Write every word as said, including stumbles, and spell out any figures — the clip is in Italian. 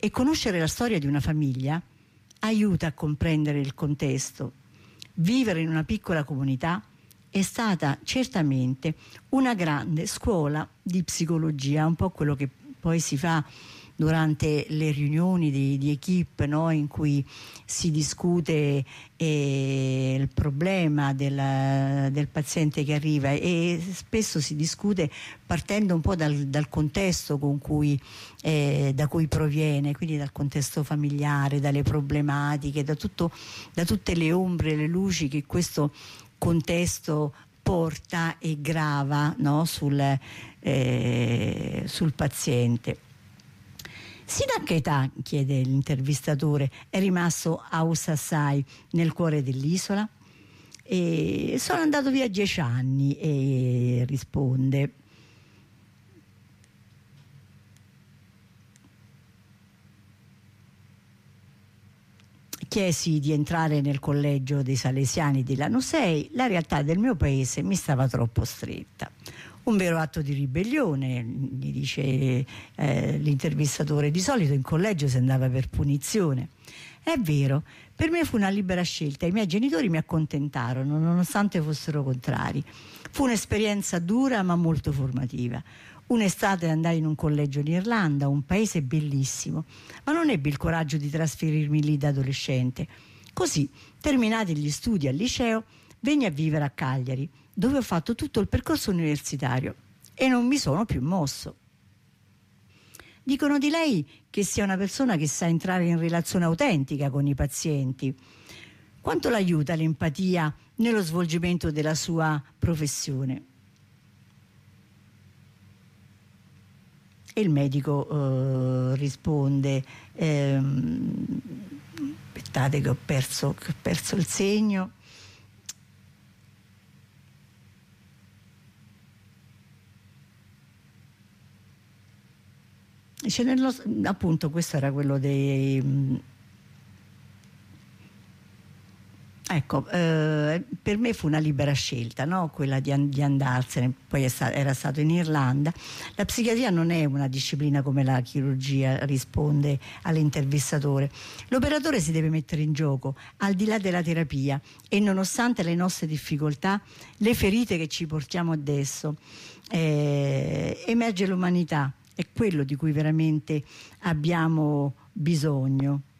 e conoscere la storia di una famiglia aiuta a comprendere il contesto. Vivere in una piccola comunità è stata certamente una grande scuola di psicologia, un po' quello che poi si fa durante le riunioni di, di equipe, no? In cui si discute eh, il problema del, del paziente che arriva, e spesso si discute partendo un po' dal, dal contesto con cui, eh, da cui proviene, quindi dal contesto familiare, dalle problematiche, da, tutto, da tutte le ombre e le luci che questo contesto porta e grava, no? sul, eh, sul paziente. Sino a che età, chiede l'intervistatore, è rimasto a Usassai, nel cuore dell'isola? E sono andato via dieci anni, e risponde. Chiesi di entrare nel collegio dei Salesiani di Lanusei, la realtà del mio paese mi stava troppo stretta. Un vero atto di ribellione, gli dice eh, l'intervistatore. Di solito in collegio si andava per punizione. È vero, per me fu una libera scelta, i miei genitori mi accontentarono nonostante fossero contrari. Fu un'esperienza dura ma molto formativa. Un'estate andai in un collegio in Irlanda, un paese bellissimo, ma non ebbi il coraggio di trasferirmi lì da adolescente. Così, terminati gli studi al liceo, venni a vivere a Cagliari, dove ho fatto tutto il percorso universitario e non mi sono più mosso. Dicono di lei che sia una persona che sa entrare in relazione autentica con i pazienti. Quanto l'aiuta l'empatia nello svolgimento della sua professione? E il medico eh, risponde: ehm, aspettate che ho perso, che ho perso il segno. Cioè, nello, appunto, questo era quello dei... Ecco, eh, per me fu una libera scelta, no? Quella di, di andarsene. Poi è sta, era stato in Irlanda. La psichiatria non è una disciplina come la chirurgia, risponde all'intervistatore. L'operatore si deve mettere in gioco al di là della terapia, e nonostante le nostre difficoltà, le ferite che ci portiamo adesso, eh, emerge l'umanità. È quello di cui veramente abbiamo bisogno.